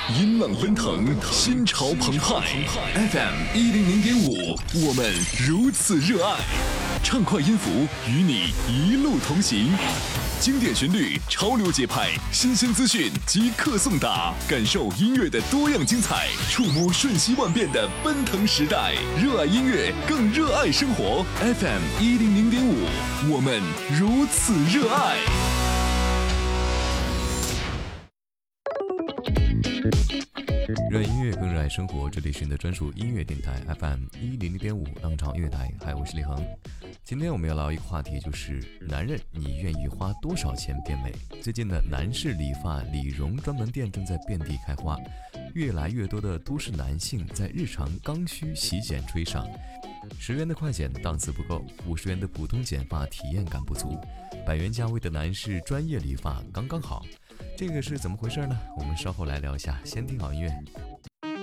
音浪奔腾，心潮澎湃。FM100.5，我们如此热爱。畅快音符与你一路同行，经典旋律，潮流节拍，新鲜资讯即刻送达，感受音乐的多样精彩，触摸瞬息万变的奔腾时代。热爱音乐，更热爱生活。FM100.5，我们如此热爱。 热爱音乐，更热爱生活。这里是你的专属音乐电台 FM100.5浪潮音乐台。嗨，我是李恒。今天我们要聊一个话题，就是男人，你愿意花多少钱变美？最近的男士理发理容专门店正在遍地开花，越来越多的都市男性在日常刚需洗剪吹上，10元的快剪档次不够，50元的普通剪发体验感不足，100元价位的男士专业理发刚刚好。这个是怎么回事呢？我们稍后来聊一下，先听好音乐。